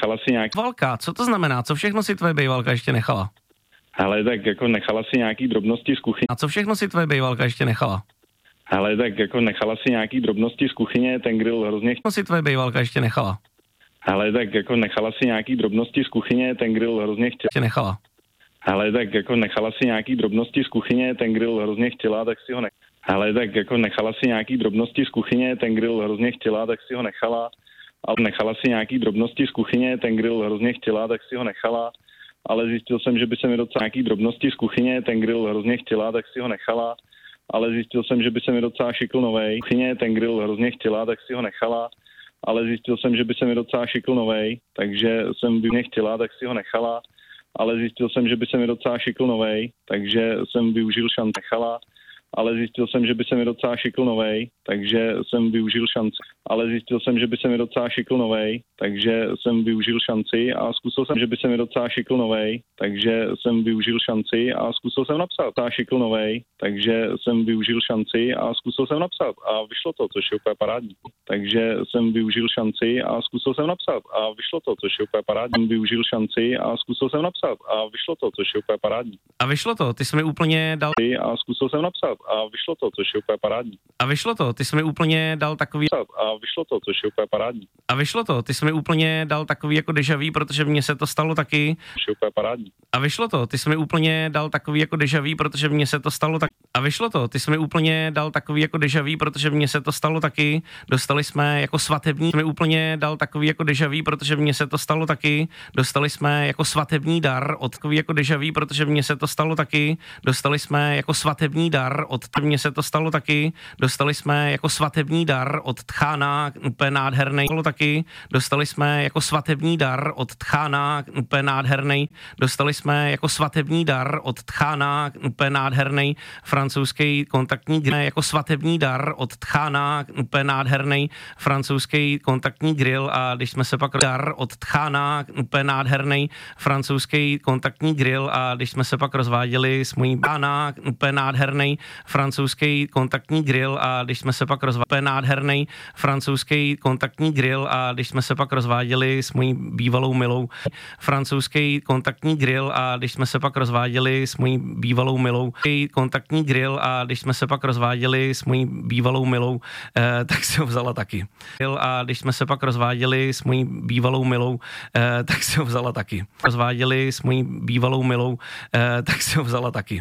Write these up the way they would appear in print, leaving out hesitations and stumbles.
nechala si nějaký... Válka, co to znamená? Co všechno si tvoje bývalka ještě nechala? Ale tak jako nechala si nějaký drobnosti z kuchyně. A co všechno si tvoje bývalka ještě nechala? Ale tak jako nechala si nějaký drobnosti z kuchyně, ten grill hrozně... Co si tvoje bývalka ještě nechala? Ale tak jako nechala si nějaký drobnosti z kuchyně, ten grill hrozně chtěla. Ještě nechala. Ale tak jako nechala si nějaký drobnosti z kuchyně, ten grill hrozně chtěla, tak si ho ne... Ale tak jako nechala si nějaký drobnosti z kuchyně, ten grill hrozně chtěla, tak si ho nechala. Ale nechala si nějaký drobnosti z kuchyně, ten grill hrozně chtěla, tak si ho nechala. Ale zjistil jsem, že by se mi docela nějaký drobnosti z kuchyně, ten grill hrozně chtěla, tak si ho nechala. Ale zjistil jsem, že by se mi docela šikl novej. Kuchyně, ten grill hrozně chtěla, tak si ho nechala. Ale zjistil jsem, že by se mi docela šikl novej, takže jsem by nechtěla, tak si ho nechala. Ale zjistil jsem, že by se mi docela šikl novej, takže jsem využil šanci nechala. Ale zjistil jsem, že by se mi docela šikl novej, takže jsem využil šanci. Ale zjistil jsem, že by se mi docela šikl novej, takže jsem využil šanci a zkusil jsem, že by se mi docela šikl novej, takže jsem využil šanci a zkusil jsem napsat. Docela šikl novej, takže jsem využil šanci a zkusil jsem napsat a vyšlo to, což je úplně parádní. Takže jsem využil šanci a zkusil jsem napsat a vyšlo to, což je úplně parádní. Využil šanci a zkusil jsem napsat a vyšlo to, což je úplně parádní. A vyšlo to, ty jsi mi úplně dal... A zkusil jsem napsat a vyšlo to, což je úplně parádní. A vyšlo to, ty jsi mi úplně dal takový... A vyšlo to, což je úplně parádní. A vyšlo to, ty jsi mi úplně dal takový jako déjà vu, protože mně se to stalo taky. Což je úplně parádní. A vyšlo to, ty jsi mi úplně dal takový jako déjà vu, protože mně se to stalo tak. A vyšlo to, ty jsi mi úplně dal takový jako déjà vu, protože mně se to stalo taky. Dostali jsme jako svatební, mi úplně dal takový jako déjà vu, protože mně se to stalo taky. Dostali jsme jako svatební dar od takový jako déjà vu, protože mně se to stalo taky. Dostali jsme jako svatební dar od mně se to stalo taky. Dostali jsme jako svatební dar od Tchána, úplně nádherný. Taky. Dostali jsme jako svatební dar od Tchána, úplně nádherný. Dostali jsme jako svatební dar od Tchána, úplně nádherný francouzský kontaktní grill, jako svatební dar od Tchána, úplně nádherný francouzský kontaktní grill a když jsme se pak dar od Tchána, úplně nádherný francouzský kontaktní grill a když jsme se pak rozváděli s mojí bána, úplně nádherný francouzský kontaktní grill a když jsme se pak rozváděli nádherný francouzský kontaktní grill a když jsme se pak rozváděli s mojí bývalou milou francouzský kontaktní grill a když jsme se pak rozváděli s mojí bývalou milou kontaktní grill a když jsme se pak rozváděli s mojí bývalou milou, tak si ho vzala taky. A když jsme se pak rozváděli s mojí bývalou milou, tak si ho vzala taky. Rozváděli s mojí bývalou milou, tak si ho vzala taky.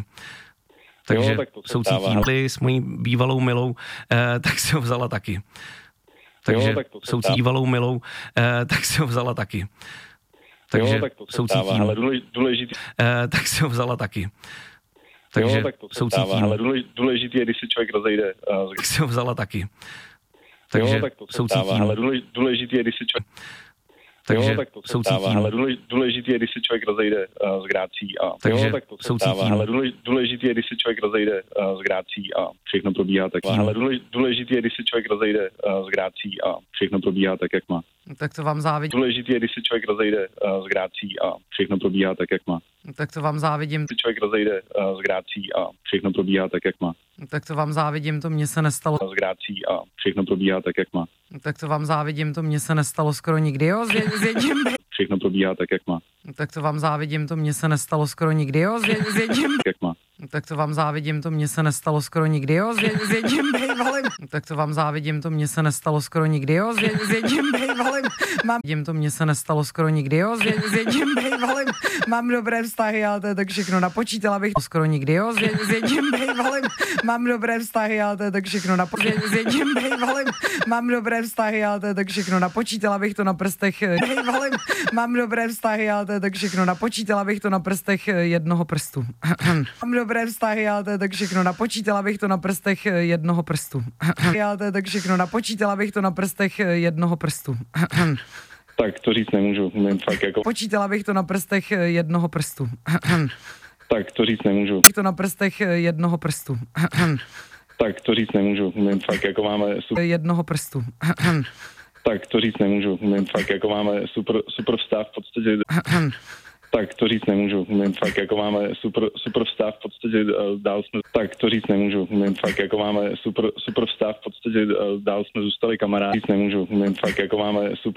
Takže soucítí s mojí bývalou milou, tak si ho vzala taky. Takže soucítí bývalou milou, tak si ho vzala taky. Takže soucítí, ale důležitý. Tak si ho vzala taky. Takže soucítí, ale důležitý je, když se člověk rozejde. Tak si ho vzala taky. Takže soucítí, ale důležitý je, když se člověk... Takže soucítí, ale důležitý je, když se člověk rozejde s grácí a... Takže soucítí, ale důležitý je, když se člověk rozejde s grácí a všechno probíhá tak. Ale důležitý je, když se člověk rozejde s grácí a všechno probíhá tak, jak má. Tak to vám závidím. Důležitý je, když se člověk rozejde s grácí a všechno probíhá tak, jak má. Tak to vám závidím. Když se člověk rozejde s grácí a všechno probíhá tak, jak má. Tak to vám závidím, to mně se nestalo. S grácí a všechno probíhá tak, jak má. Tak to vám závidím, to mně se nestalo skoro nikdy, jo? S jedním všechno probíhá tak, jak má. Tak to vám závidím, to mně se nestalo skoro nikdy, jo? S jedním jak má. Tak to vám závidím, to mně se nestalo skoro nikdy, jo? S jedním bejvalem. Tak to vám závidím, to mně se nestalo skoro nikdy, jo? S jedním bejvalem. To mně se nestalo skoro nikdy, jo? S jedním bejvalem. Mám dobré vztahy, ale to je tak všechno. Napočítala bych to skoro nikdy, jo? S jedním bejvalem. Mám dobré vztahy, ale to je tak všechno. S jedním bejvalem. Mám dobré vztahy, ale to je tak všechno. Napočítala bych to na prstech bejvalem. Mám dobré vztahy, ale to je tak všechno. Napočítala bych to na prstech jednoho prstu. Mám dobré vztahy, ale to je tak všechno. Napočítala bych to na prstech jednoho prstu. Ale to je tak všechno. Napočítala bych to na prstech jednoho prstu. Tak to říct nemůžu. Fakt jako... Počítala bych to na prstech jednoho prstu. Tak to říct nemůžu. To na prstech jednoho prstu. Tak to říct nemůžu. Fakt jako máme jednoho prstu. Tak to říct nemůžu. Fakt jako máme super vztah v podstatě. Tak to říct nemůžu. Fakt jako máme super vztah v podstatě dál jsme. Tak to říct nemůžu. Fakt jako máme super vztah v podstatě dál jsme zůstali kamarádi. Říct nemůžu. Fakt jako máme super